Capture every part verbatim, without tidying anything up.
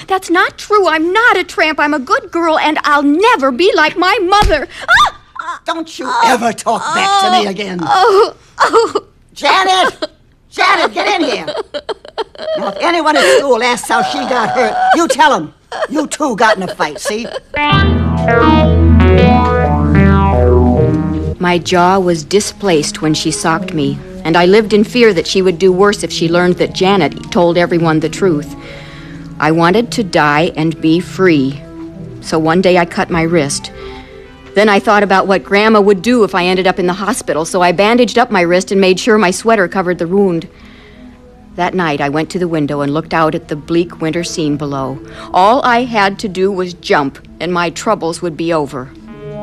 That's not true. I'm not a tramp. I'm a good girl, and I'll never be like my mother. Ah! Don't you oh, ever talk oh, back to me again. Oh, oh. Janet! Janet, get in here. Now, if anyone at school asks how she got hurt, you tell them. You two got in a fight, see? My jaw was displaced when she socked me, and I lived in fear that she would do worse if she learned that Janet told everyone the truth. I wanted to die and be free, so one day I cut my wrist. Then I thought about what Grandma would do if I ended up in the hospital, so I bandaged up my wrist and made sure my sweater covered the wound. That night, I went to the window and looked out at the bleak winter scene below. All I had to do was jump, and my troubles would be over.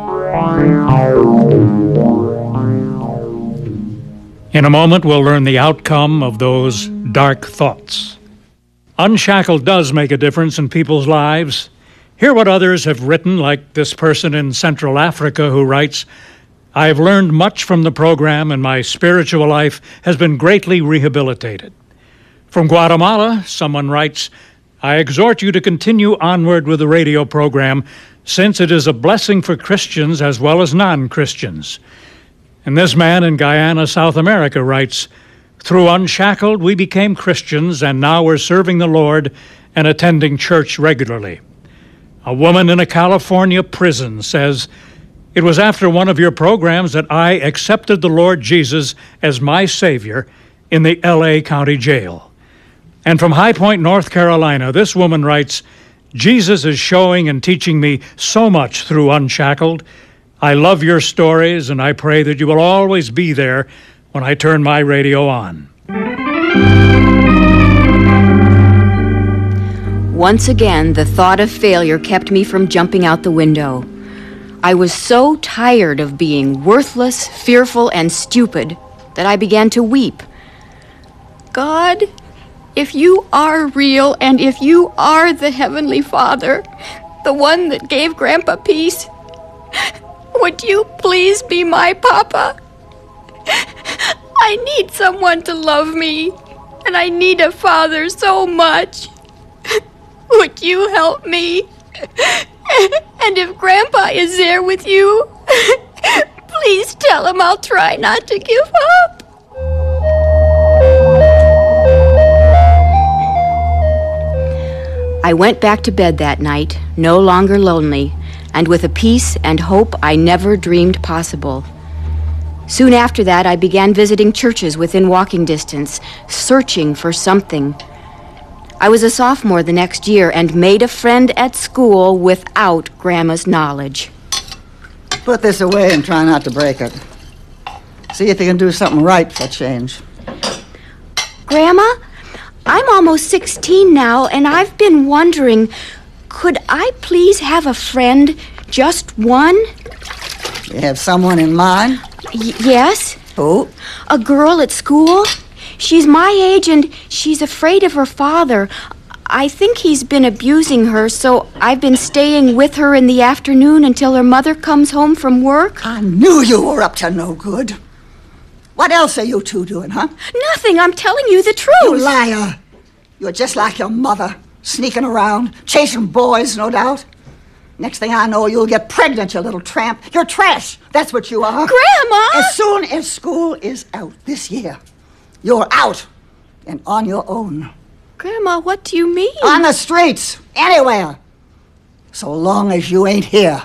In a moment, we'll learn the outcome of those dark thoughts. Unshackled does make a difference in people's lives. Hear what others have written, like this person in Central Africa who writes, "I have learned much from the program, and my spiritual life has been greatly rehabilitated." From Guatemala, someone writes, "I exhort you to continue onward with the radio program, since it is a blessing for Christians as well as non-Christians." And this man in Guyana, South America writes, "Through Unshackled, we became Christians, and now we're serving the Lord and attending church regularly." A woman in a California prison says, "It was after one of your programs that I accepted the Lord Jesus as my Savior in the L A County Jail." And from High Point, North Carolina, this woman writes, "Jesus is showing and teaching me so much through Unshackled. I love your stories, and I pray that you will always be there when I turn my radio on." Once again, the thought of failure kept me from jumping out the window. I was so tired of being worthless, fearful, and stupid that I began to weep. God, if you are real, and if you are the Heavenly Father, the one that gave Grandpa peace, would you please be my Papa? I need someone to love me, and I need a father so much. Would you help me? And if Grandpa is there with you, please tell him I'll try not to give up. I went back to bed that night, no longer lonely, and with a peace and hope I never dreamed possible. Soon after that, I began visiting churches within walking distance, searching for something. I was a sophomore the next year and made a friend at school without Grandma's knowledge. Put this away and try not to break it. See if you can do something right for a change. Grandma, I'm almost sixteen now, and I've been wondering, could I please have a friend, just one? You have someone in mind? Y- yes. Who? A girl at school. She's my age, and she's afraid of her father. I think he's been abusing her, so I've been staying with her in the afternoon until her mother comes home from work. I knew you were up to no good. What else are you two doing, huh? Nothing. I'm telling you the truth. You liar. You're just like your mother, sneaking around, chasing boys, no doubt. Next thing I know, you'll get pregnant, you little tramp. You're trash. That's what you are. Grandma! As soon as school is out this year, you're out and on your own. Grandma, what do you mean? On the streets, anywhere. So long as you ain't here.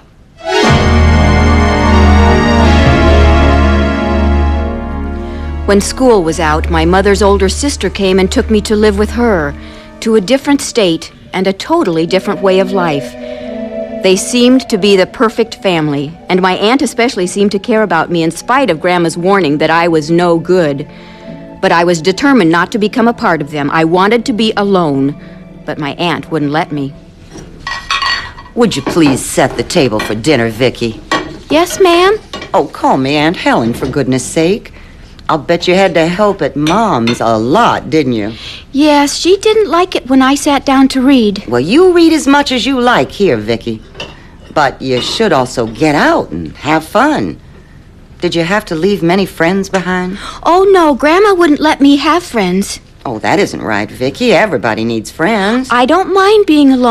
When school was out, my mother's older sister came and took me to live with her, to a different state and a totally different way of life. They seemed to be the perfect family, and my aunt especially seemed to care about me in spite of Grandma's warning that I was no good. But I was determined not to become a part of them. I wanted to be alone, but my aunt wouldn't let me. Would you please set the table for dinner, Vicky? Yes, ma'am? Oh, call me Aunt Helen, for goodness sake. I'll bet you had to help at Mom's a lot, didn't you? Yes, she didn't like it when I sat down to read. Well, you read as much as you like here, Vicky. But you should also get out and have fun. Did you have to leave many friends behind? Oh, no, Grandma wouldn't let me have friends. Oh, that isn't right, Vicky. Everybody needs friends. I don't mind being alone.